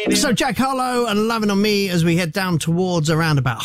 So Jack Harlow and Loving on Me as we head down towards around about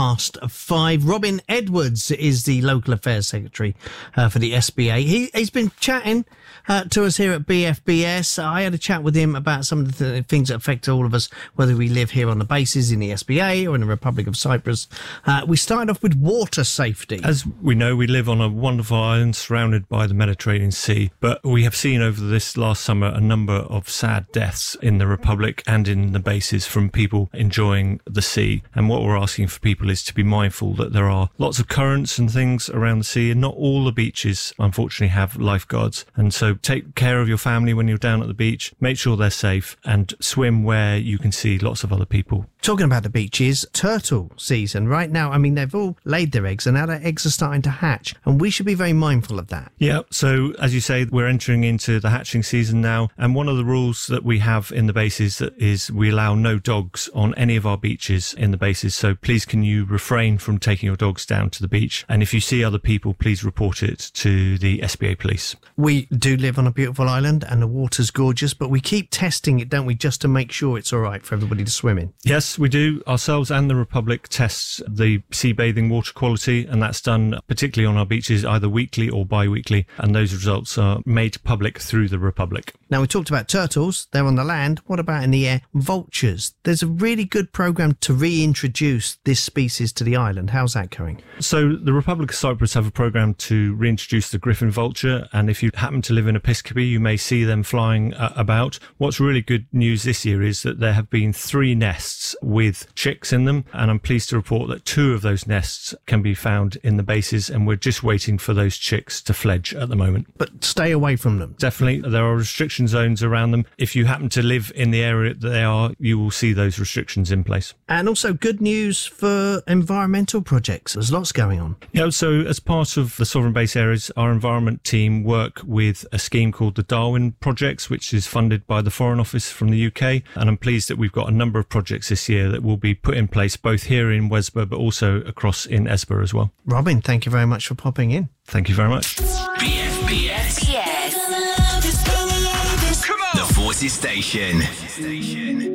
5:30. Robin Edwards is the Local Affairs Secretary for the SBA. He's been chatting to us here at BFBS. I had a chat with him about some of the things that affect all of us, whether we live here on the bases in the SBA or in the Republic of Cyprus. We started off with water safety. As we know, we live on a wonderful island surrounded by the Mediterranean Sea, but we have seen over this last summer a number of sad deaths in the Republic and in the bases from people enjoying the sea. And what we're asking for people is to be mindful that there are lots of currents and things around the sea, and not all the beaches unfortunately have lifeguards. And so take care of your family when you're down at the beach, make sure they're safe, and swim where you can see lots of other people. Talking about the beaches, turtle season right now. I mean, they've all laid their eggs and now their eggs are starting to hatch, and we should be very mindful of that. Yeah, so as you say, we're entering into the hatching season now, and one of the rules that we have in the bases is we allow no dogs on any of our beaches in the bases. So please can you refrain from taking your dogs down to the beach, and if you see other people, please report it to the SBA police. We do live on a beautiful island and the water's gorgeous, but we keep testing it, don't we, just to make sure it's all right for everybody to swim in? Yes, we do. Ourselves and the Republic tests the sea bathing water quality, and that's done particularly on our beaches either weekly or bi-weekly, and those results are made public through the Republic. Now, we talked about turtles, they're on the land. What about in the air? Vultures. There's a really good programme to reintroduce this species to the island. How's that going? So the Republic of Cyprus have a programme to reintroduce the griffin vulture, and if you happen to live in Episcopi, you may see them flying about. What's really good news this year is that there have been 3 nests with chicks in them, and I'm pleased to report that 2 of those nests can be found in the bases, and we're just waiting for those chicks to fledge at the moment. But stay away from them. Definitely, there are restriction zones around them. If you happen to live in the area that they are, you will see those restrictions in place. And also good news for environmental projects. There's lots going on. Yeah, so as part of the Sovereign Base Areas, our environment team work with a scheme called the Darwin Projects, which is funded by the Foreign Office from the UK. And I'm pleased that we've got a number of projects this year that will be put in place both here in Wesba, but also across in Esba as well. Robin, thank you very much for popping in. Thank you very much. BFBS. Yes. The Forces Station.